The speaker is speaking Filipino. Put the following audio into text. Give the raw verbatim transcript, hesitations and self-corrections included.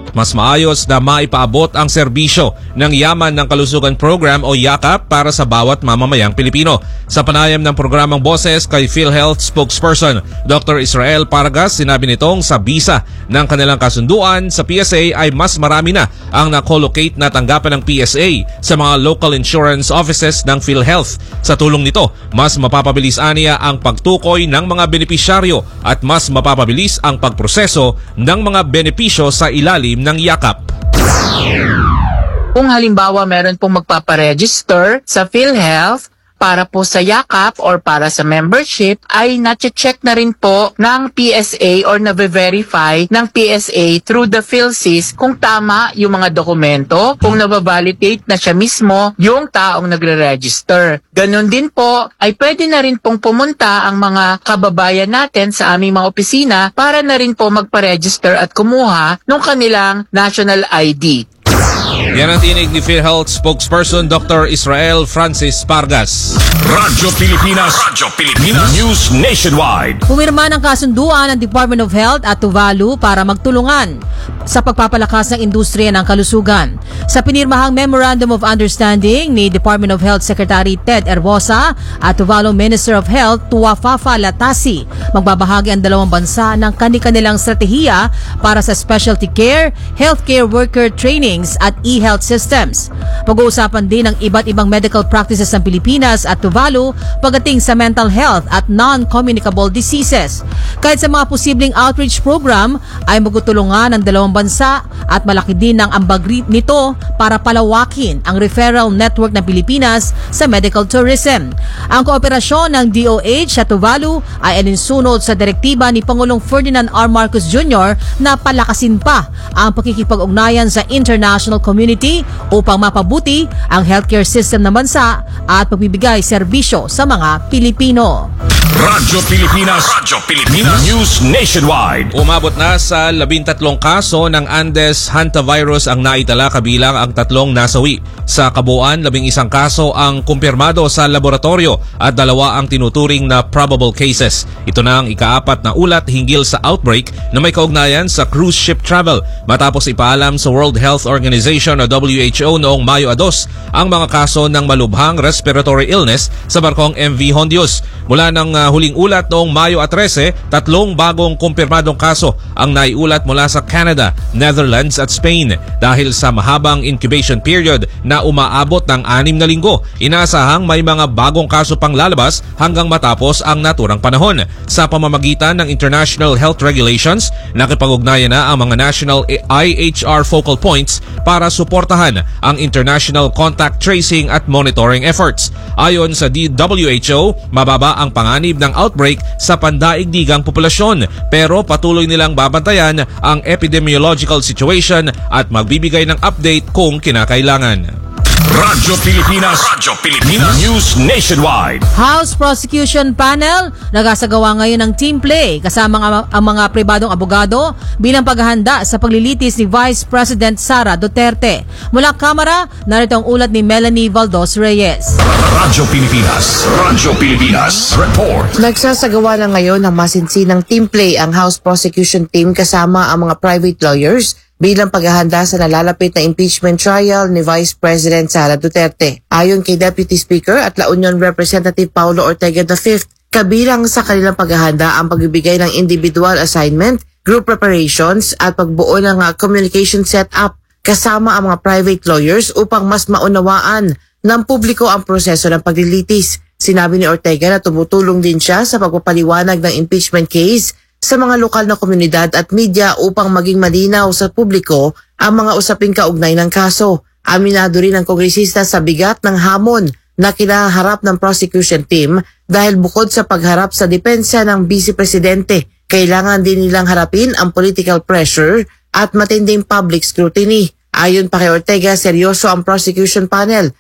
Mas maayos na maipaabot ang serbisyo ng Yaman ng Kalusugan Program o YAKAP para sa bawat mamamayang Pilipino. Sa panayam ng programang Boses kay PhilHealth spokesperson Doctor Israel Pargas, sinabi nitong sa bisa ng kanilang kasunduan sa P S A ay mas marami na ang na-collocate na tanggapan ng P S A sa mga local insurance offices ng PhilHealth. Sa tulong nito, mas mapapabilis aniya ang pagtukoy ng mga benepisyaryo at mas mapapabilis ang pagproseso ng mga benepisyo sa ilalim ng YAKAP. Kung halimbawa meron pong magpaparegister sa PhilHealth para po sa YAKAP or para sa membership, ay na-check na rin po ng P S A or na-verify ng P S A through the PhilSys kung tama yung mga dokumento, kung nababalidate na siya mismo yung taong nagre-register. Ganon din po ay pwede na rin pong pumunta ang mga kababayan natin sa aming mga opisina para na rin po magpa-register at kumuha ng kanilang national I D. Yan ang tinig ni PhilHealth spokesperson Doctor Israel Francis Pargas. Radyo Pilipinas, Radyo Pilipinas, News Nationwide. Pumirma ng kasunduan ng Department of Health at Tuvalu para magtulungan sa pagpapalakas ng industriya ng kalusugan. Sa pinirmahang Memorandum of Understanding ni Department of Health Secretary Ted Herbosa at Tuvalu Minister of Health Tuafafa Latasi, magbabahagi ang dalawang bansa ng kani-kanilang strategiya para sa specialty care, healthcare worker trainings at e-health systems. Pag-uusapan din ang iba't ibang medical practices ng Pilipinas at Tuvalu pagdating sa mental health at non-communicable diseases. Kahit sa mga posibleng outreach program ay magtutulungan ang dalawang bansa at malaki din ang ambag nito para palawakin ang referral network ng Pilipinas sa medical tourism. Ang kooperasyon ng D O H sa Tuvalu ay alinsunod sa direktiba ni Pangulong Ferdinand R. Marcos Junior na palakasin pa ang pakikipag-ugnayan sa international community upang mapabuti ang healthcare system ng bansa at pagbibigay serbisyo sa mga Pilipino. Radyo Pilipinas, Radyo Pilipinas, News Nationwide. Umabot na sa labintatlong kaso ng Andes hantavirus ang naitala, kabilang ang tatlong nasawi. Sa kabuuan, labing isang kaso ang kumpirmado sa laboratorio at dalawa ang tinuturing na probable cases. Ito na ang ikaapat na ulat hinggil sa outbreak na may kaugnayan sa cruise ship travel matapos ipaalam sa World Health Organization o W H O noong Mayo dos ang mga kaso ng malubhang respiratory illness sa barkong M V Hondios. Mula ng uh, huling ulat noong Mayo trese, tatlong bagong kumpirmadong kaso ang naiulat mula sa Canada, Netherlands at Spain. Dahil sa mahabang incubation period na umaabot ng anim na linggo, inaasahang may mga bagong kaso pang lalabas hanggang matapos ang naturang panahon. Sa pamamagitan ng international health regulations, nakipag-ugnayan na ang mga national I H R focal points para suportahan ang international contact tracing at monitoring efforts. Ayon sa D W H O, mababa ang panganib ng outbreak sa pandaigdigang populasyon, pero patuloy nilang babantayan ang epidemiological situation at magbibigay ng update kung kinakailangan. Radyo Pilipinas, Radyo Pilipinas, News Nationwide. House Prosecution Panel nagasagawa ngayon ng team play kasama ang, ang mga pribadong abogado bilang paghahanda sa paglilitis ni Vice President Sara Duterte. Mula Kamara, narito ang ulat ni Melanie Valdos Reyes. Radyo Pilipinas, Radyo Pilipinas, Report. Nagsasagawa na ngayon ng masinsinang team play ang House Prosecution Team kasama ang mga private lawyers bilang paghahanda sa nalalapit na impeachment trial ni Vice President Sara Duterte. Ayon kay Deputy Speaker at La Union Representative Paulo Ortega the fifth, kabilang sa kanilang paghahanda ang pagbibigay ng individual assignment, group preparations at pagbuo ng uh, communication setup kasama ang mga private lawyers upang mas maunawaan ng publiko ang proseso ng paglilitis. Sinabi ni Ortega na tumutulong din siya sa pagpapaliwanag ng impeachment case sa mga lokal na komunidad at media upang maging malinaw sa publiko ang mga usaping kaugnay ng kaso. Aminado rin ang kongresista sa bigat ng hamon na kinaharap ng prosecution team dahil bukod sa pagharap sa depensa ng Vice Presidente, kailangan din nilang harapin ang political pressure at matinding public scrutiny. Ayon pa kay Ortega, seryoso ang prosecution panel